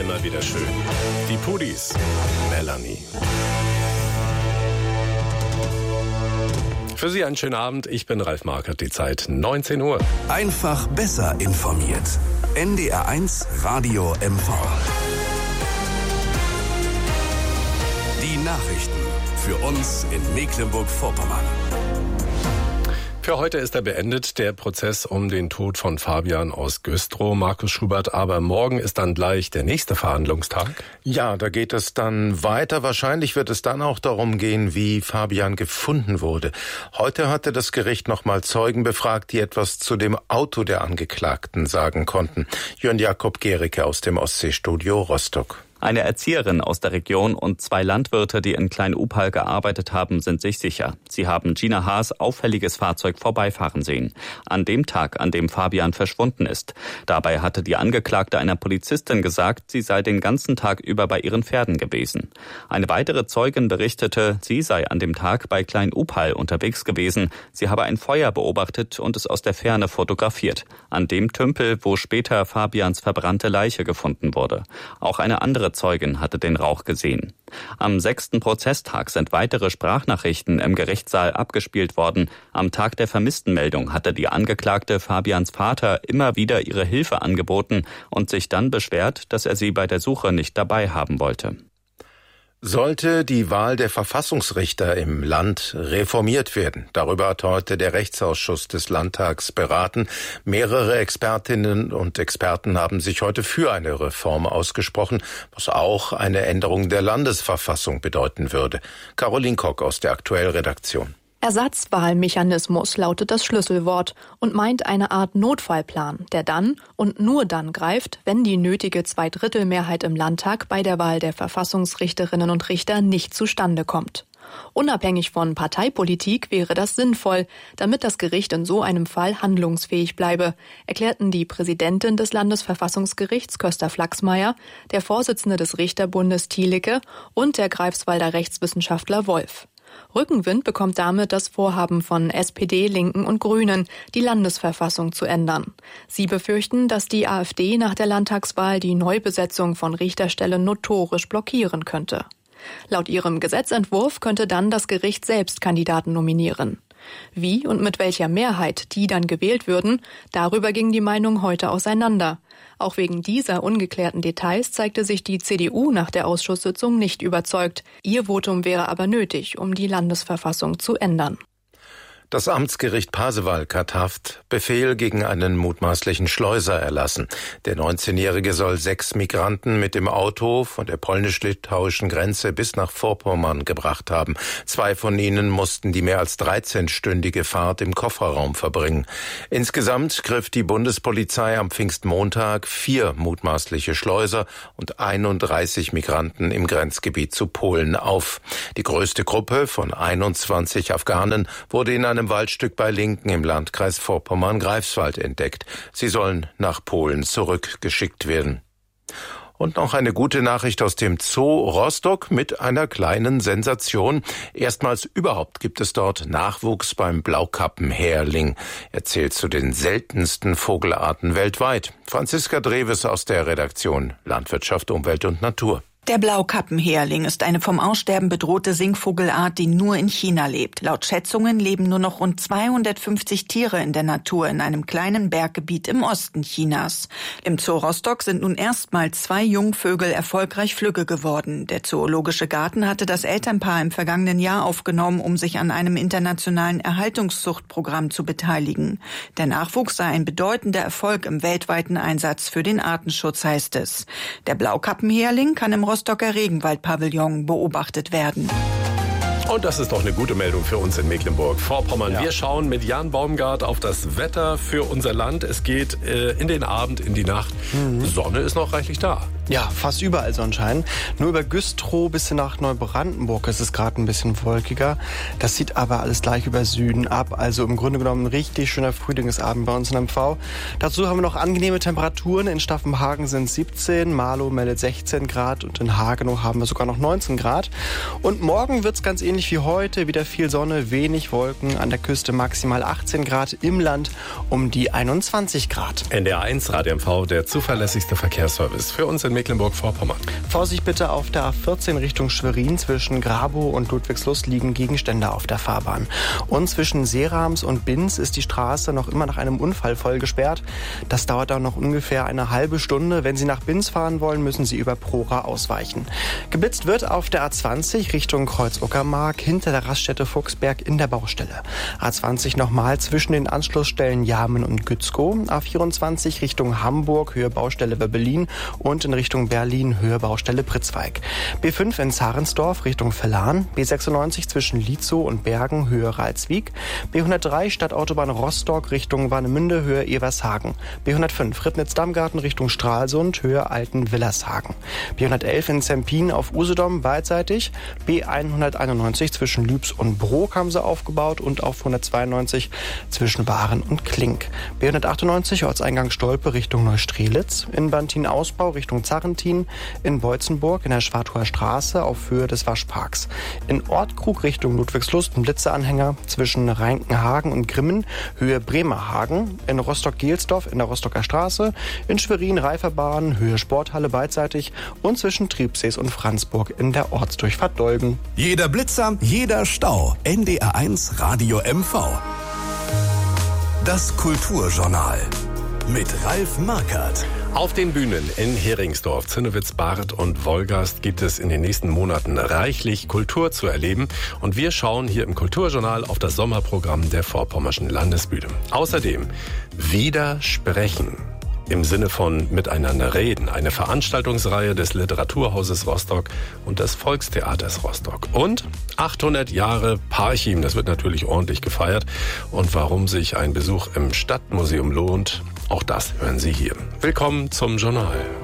immer wieder schön. Die Pudis, Melanie. Für Sie einen schönen Abend. Ich bin Ralf Markert. Die Zeit 19 Uhr. Einfach besser informiert. NDR1 Radio MV. Die Nachrichten für uns in Mecklenburg-Vorpommern. Für heute ist er beendet, der Prozess um den Tod von Fabian aus Güstrow, Markus Schubert. Aber morgen ist dann gleich der nächste Verhandlungstag. Ja, da geht es dann weiter. Wahrscheinlich wird es dann auch darum gehen, wie Fabian gefunden wurde. Heute hatte das Gericht nochmal Zeugen befragt, die etwas zu dem Auto der Angeklagten sagen konnten. Jörn Jakob Gericke aus dem Ostseestudio Rostock. Eine Erzieherin aus der Region und 2 Landwirte, die in Klein-Upal gearbeitet haben, sind sich sicher. Sie haben Gina Haas' auffälliges Fahrzeug vorbeifahren sehen. An dem Tag, an dem Fabian verschwunden ist. Dabei hatte die Angeklagte einer Polizistin gesagt, sie sei den ganzen Tag über bei ihren Pferden gewesen. Eine weitere Zeugin berichtete, sie sei an dem Tag bei Klein-Upal unterwegs gewesen. Sie habe ein Feuer beobachtet und es aus der Ferne fotografiert. An dem Tümpel, wo später Fabians verbrannte Leiche gefunden wurde. Auch eine andere Zeugin hatte den Rauch gesehen. Am 6. Prozesstag sind weitere Sprachnachrichten im Gerichtssaal abgespielt worden. Am Tag der Vermisstenmeldung hatte die Angeklagte Fabians Vater immer wieder ihre Hilfe angeboten und sich dann beschwert, dass er sie bei der Suche nicht dabei haben wollte. Sollte die Wahl der Verfassungsrichter im Land reformiert werden? Darüber hat heute der Rechtsausschuss des Landtags beraten. Mehrere Expertinnen und Experten haben sich heute für eine Reform ausgesprochen, was auch eine Änderung der Landesverfassung bedeuten würde. Caroline Kock aus der Aktuell-Redaktion. Ersatzwahlmechanismus lautet das Schlüsselwort und meint eine Art Notfallplan, der dann und nur dann greift, wenn die nötige Zweidrittelmehrheit im Landtag bei der Wahl der Verfassungsrichterinnen und Richter nicht zustande kommt. Unabhängig von Parteipolitik wäre das sinnvoll, damit das Gericht in so einem Fall handlungsfähig bleibe, erklärten die Präsidentin des Landesverfassungsgerichts Köster Flachsmeier, der Vorsitzende des Richterbundes Thielicke und der Greifswalder Rechtswissenschaftler Wolf. Rückenwind bekommt damit das Vorhaben von SPD, Linken und Grünen, die Landesverfassung zu ändern. Sie befürchten, dass die AfD nach der Landtagswahl die Neubesetzung von Richterstellen notorisch blockieren könnte. Laut ihrem Gesetzentwurf könnte dann das Gericht selbst Kandidaten nominieren. Wie und mit welcher Mehrheit die dann gewählt würden, darüber ging die Meinung heute auseinander. Auch wegen dieser ungeklärten Details zeigte sich die CDU nach der Ausschusssitzung nicht überzeugt. Ihr Votum wäre aber nötig, um die Landesverfassung zu ändern. Das Amtsgericht Pasewalk hat Haftbefehl gegen einen mutmaßlichen Schleuser erlassen. Der 19-Jährige soll 6 Migranten mit dem Auto von der polnisch-litauischen Grenze bis nach Vorpommern gebracht haben. 2 von ihnen mussten die mehr als 13-stündige Fahrt im Kofferraum verbringen. Insgesamt griff die Bundespolizei am Pfingstmontag 4 mutmaßliche Schleuser und 31 Migranten im Grenzgebiet zu Polen auf. Die größte Gruppe von 21 Afghanen wurde in einem Waldstück bei Linken im Landkreis Vorpommern-Greifswald entdeckt. Sie sollen nach Polen zurückgeschickt werden. Und noch eine gute Nachricht aus dem Zoo Rostock mit einer kleinen Sensation. Erstmals überhaupt gibt es dort Nachwuchs beim Blaukappenhäherling. Er zählt zu den seltensten Vogelarten weltweit. Franziska Dreves aus der Redaktion Landwirtschaft, Umwelt und Natur. Der Blaukappenhäherling ist eine vom Aussterben bedrohte Singvogelart, die nur in China lebt. Laut Schätzungen leben nur noch rund 250 Tiere in der Natur in einem kleinen Berggebiet im Osten Chinas. Im Zoo Rostock sind nun erstmals 2 Jungvögel erfolgreich flügge geworden. Der Zoologische Garten hatte das Elternpaar im vergangenen Jahr aufgenommen, um sich an einem internationalen Erhaltungszuchtprogramm zu beteiligen. Der Nachwuchs sei ein bedeutender Erfolg im weltweiten Einsatz für den Artenschutz, heißt es. Der Blaukappenhäherling kann im Rostocker Regenwald-Pavillon beobachtet werden. Und das ist doch eine gute Meldung für uns in Mecklenburg-Vorpommern. Ja. Wir schauen mit Jan Baumgart auf das Wetter für unser Land. Es geht in den Abend, in die Nacht. Sonne ist noch reichlich da. Ja, fast überall Sonnenschein. Nur über Güstrow bis hin nach Neubrandenburg ist es gerade ein bisschen wolkiger. Das zieht aber alles gleich über Süden ab. Also im Grunde genommen ein richtig schöner Frühlingsabend bei uns in MV. Dazu haben wir noch angenehme Temperaturen. In Staffenhagen sind es 17, Marlow meldet 16 Grad und in Hagenow haben wir sogar noch 19 Grad. Und morgen wird es ganz ähnlich wie heute. Wieder viel Sonne, wenig Wolken. An der Küste maximal 18 Grad, im Land um die 21 Grad. NDR1 Radio MV, der zuverlässigste Verkehrsservice für uns in Mecklenburg-Vorpommern. Vorsicht bitte auf der A14 Richtung Schwerin. Zwischen Grabow und Ludwigslust liegen Gegenstände auf der Fahrbahn. Und zwischen Seerams und Binz ist die Straße noch immer nach einem Unfall voll gesperrt. Das dauert dann noch ungefähr eine halbe Stunde. Wenn Sie nach Binz fahren wollen, müssen Sie über Prora ausweichen. Geblitzt wird auf der A20 Richtung Kreuz-Uckermark hinter der Raststätte Fuchsberg in der Baustelle. A20 nochmal zwischen den Anschlussstellen Jarmen und Gützkow. A24 Richtung Hamburg, Höhe Baustelle Webbelin und in Richtung Berlin, Höhe Baustelle Pritzweig. B5 in Zarensdorf Richtung Verlan. B96 zwischen Lietzow und Bergen, Höhe Ralswiek. B103 Stadtautobahn Rostock Richtung Warnemünde, Höhe Evershagen. B105 Ribnitz-Dammgarten Richtung Stralsund, Höhe Alten-Willershagen. B111 in Zempin auf Usedom beidseitig. B191 zwischen Lübs und Brook haben sie aufgebaut und auf 192 zwischen Waren und Klink. B198 Ortseingang Stolpe Richtung Neustrelitz. In Bantin Ausbau Richtung Zarrentin. In Beutzenburg in der Schwartauer Straße auf Höhe des Waschparks. In Ortkrug Richtung Ludwigslust ein Blitzeanhänger zwischen Reinkenhagen und Grimmen, Höhe Bremerhagen. In Rostock-Gelsdorf in der Rostocker Straße. In Schwerin Reiferbahn, Höhe Sporthalle beidseitig und zwischen Triebsees und Franzburg in der Ortsdurchfahrt Dolgen. Jeder Blitzer, jeder Stau. NDR1 Radio MV. Das Kulturjournal mit Ralf Markert. Auf den Bühnen in Heringsdorf, Zinnewitz, Barth und Wolgast gibt es in den nächsten Monaten reichlich Kultur zu erleben. Und wir schauen hier im Kulturjournal auf das Sommerprogramm der Vorpommerschen Landesbühne. Außerdem Widersprechen. Im Sinne von Miteinander reden, eine Veranstaltungsreihe des Literaturhauses Rostock und des Volkstheaters Rostock. Und 800 Jahre Parchim, das wird natürlich ordentlich gefeiert. Und warum sich ein Besuch im Stadtmuseum lohnt, auch das hören Sie hier. Willkommen zum Journal.